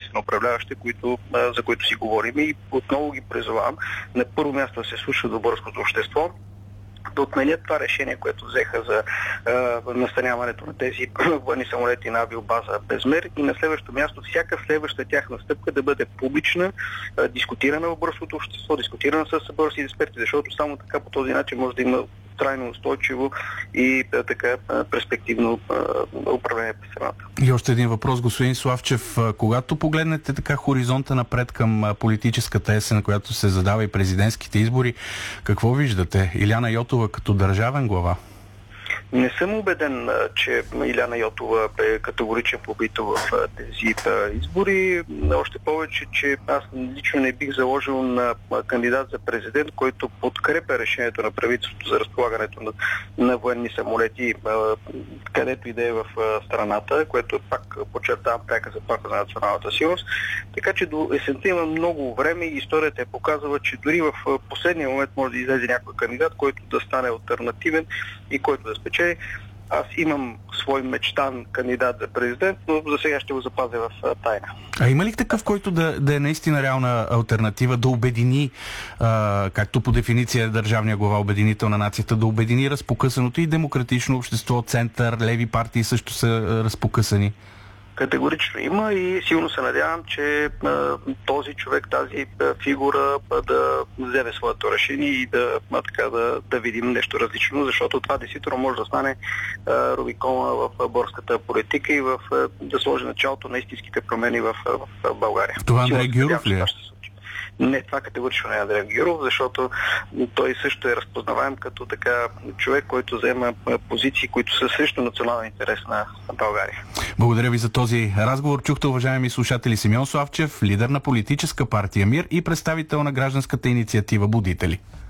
позиция на управляващите, за които си говорим. И отново ги призовавам на първо място да се слуша до българското общество, да отменят това решение, което взеха за настаняването на тези военни самолети на авиобаза Безмер, и на следващото място всяка следваща тяхна стъпка да бъде публична, дискутирана в българското общество, дискутирана с българските експерти, защото само така по този начин може да има трайно устойчиво и така перспективно управление по страната. И още един въпрос, господин Славчев. Когато погледнете така хоризонта напред към политическата есен, която се задава и президентските избори, какво виждате? Иляна Йотова като държавен глава? Не съм убеден, че Иляна Йотова е категоричен победител в тези избори. Още повече, че аз лично не бих заложил на кандидат за президент, който подкрепя решението на правителството за разполагането на военни самолети, където и да е в страната, което пак подчертавам пряка заплаха за националната сигурност. Така че до есента има много време и историята е показала, че дори в последния момент може да излезе някой кандидат, който да стане алтернативен и който да спечели. Аз имам свой мечтан кандидат за президент, но за сега ще го запазя в тайна. А има ли такъв, който да е наистина реална алтернатива, да обедини, както по дефиниция е държавния глава обединител на нацията, да обедини разпокъсаното и демократично общество, център, леви партии също са разпокъсани? Видимо има и силно се надявам, че този човек, тази фигура да вземе своето решение и да видим нещо различно, защото това действително може да стане рубикона в българската политика и да сложи началото на истинските промени в България. Това Андрей Гюров ли е? Не, това категорично не е Андрей Гюров, защото той също е разпознаваем като така човек, който взема позиции, които са срещу национален интерес на България. Благодаря ви за този разговор. Чухте, уважаеми слушатели, Симеон Славчев, лидер на политическа партия МИР и представител на гражданската инициатива Будители.